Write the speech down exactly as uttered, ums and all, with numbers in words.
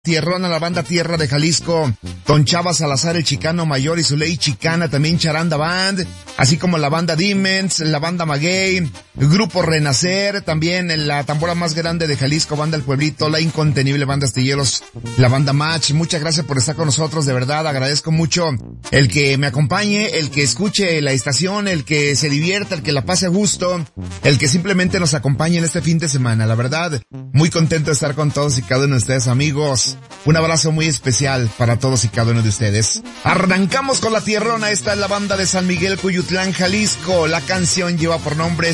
Tierrona, la banda Tierra de Jalisco, Don Chava Salazar, el Chicano Mayor y su ley chicana, también Charanda Band, así como la banda Dimens, la banda Maguey, Grupo Renacer, también la tambora más grande de Jalisco, banda El Pueblito, la incontenible banda Astilleros, la banda Match. Muchas gracias por estar con nosotros, de verdad, agradezco mucho el que me acompañe, el que escuche la estación, el que se divierta, el que la pase a gusto, el que simplemente nos acompañe en este fin de semana. La verdad, muy contento de estar con todos y cada uno de ustedes, amigos. Un abrazo muy especial para todos y cada uno de ustedes. Arrancamos con la tierrona. Esta es la banda de San Miguel, Cuyutlán, Jalisco. La canción lleva por nombre